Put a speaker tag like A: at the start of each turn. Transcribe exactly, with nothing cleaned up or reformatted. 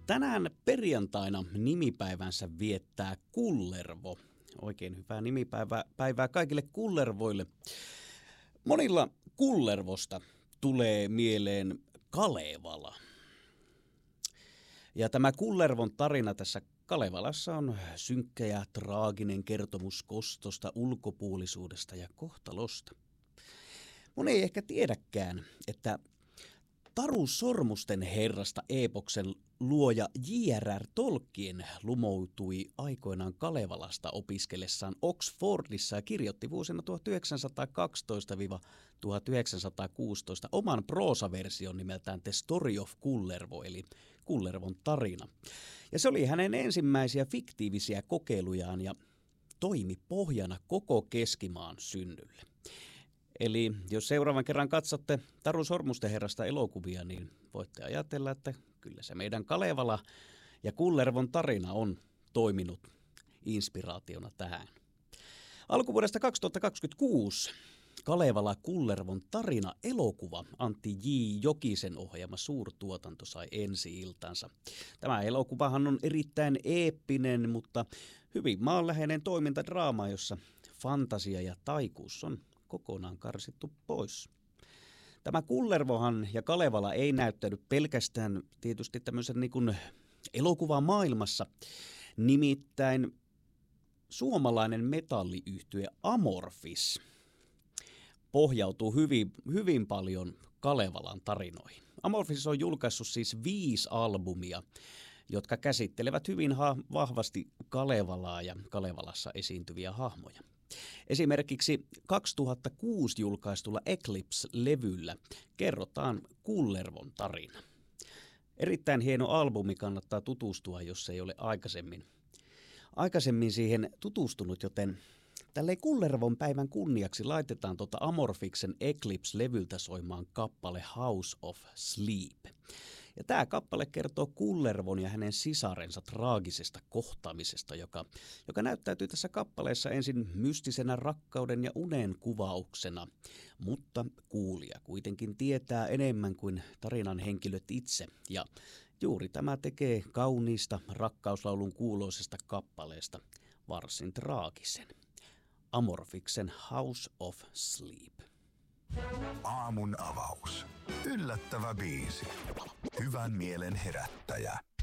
A: Tänään perjantaina nimipäivänsä viettää Kullervo. Oikein hyvää nimipäivää päivää kaikille kullervoille. Monilla Kullervosta tulee mieleen Kalevala. Ja tämä Kullervon tarina tässä Kalevalassa on synkkä ja traaginen kertomus kostosta, ulkopuolisuudesta ja kohtalosta. Moni ei ehkä tiedäkään, että Taru Sormusten herrasta eepoksen luoja J R R Tolkien lumoutui aikoinaan Kalevalasta opiskellessaan Oxfordissa ja kirjoitti vuosina tuhatyhdeksänsataakaksitoista tuhatyhdeksänsataakuusitoista oman proosaversion nimeltään The Story of Kullervo eli Kullervon tarina. Ja se oli hänen ensimmäisiä fiktiivisiä kokeilujaan ja toimi pohjana koko Keskimaan synnylle. Eli jos seuraavan kerran katsotte Taru Sormusten herrasta elokuvia, niin voitte ajatella, että kyllä se meidän Kalevala ja Kullervon tarina on toiminut inspiraationa tähän. Alkuvuodesta kaksituhattakaksikymmentäkuusi Kalevala Kullervon tarina elokuva Antti J. Jokisen ohjaama suurtuotanto sai ensi-iltansa. Tämä elokuvahan on erittäin eeppinen, mutta hyvin maanläheinen toimintadraama, jossa fantasia ja taikuus on kokonaan karsittu pois. Tämä Kullervohan ja Kalevala ei näyttäydy pelkästään tietysti tämmöisen niin kuin elokuvamaailmassa. Nimittäin suomalainen metalliyhtye Amorphis pohjautuu hyvin, hyvin paljon Kalevalan tarinoihin. Amorphis on julkaissut siis viisi albumia, jotka käsittelevät hyvin ha- vahvasti Kalevalaa ja Kalevalassa esiintyviä hahmoja. Esimerkiksi kaksituhattakuusi julkaistulla Eclipse-levyllä kerrotaan Kullervon tarina. Erittäin hieno albumi, kannattaa tutustua, jos ei ole aikaisemmin, aikaisemmin siihen tutustunut, joten tälleen Kullervon päivän kunniaksi laitetaan tuota Amorphiksen Eclipse-levyltä soimaan kappale House of Sleep. Ja tämä kappale kertoo Kullervon ja hänen sisarensa traagisesta kohtaamisesta, joka, joka näyttäytyy tässä kappaleessa ensin mystisenä rakkauden ja unen kuvauksena, mutta kuulija kuitenkin tietää enemmän kuin tarinan henkilöt itse. Ja juuri tämä tekee kauniista rakkauslaulun kuuloisesta kappaleesta varsin traagisen. Amorphiksen House of Sleep.
B: Aamun avaus. Yllättävä biisi. Hyvän mielen herättäjä.